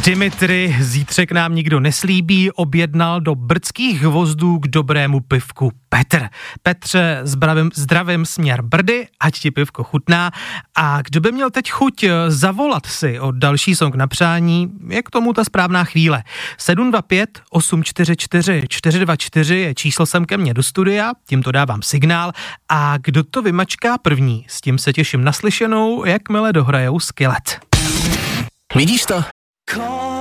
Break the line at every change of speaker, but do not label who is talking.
Dimitri, zítřek nám nikdo neslíbí, objednal do Brdských Gvozdů k dobrému pivku Petr. Petře, zdravím směr Brdy, ať ti pivko chutná. A kdo by měl teď chuť zavolat si o další song na přání, je k tomu ta správná chvíle. 725 844 424 je číslo sem ke mně do studia, tímto dávám signál. A kdo to vymačká první, s tím se těším na slyšenou, jakmile dohrajou Skillet.
Vidíš to?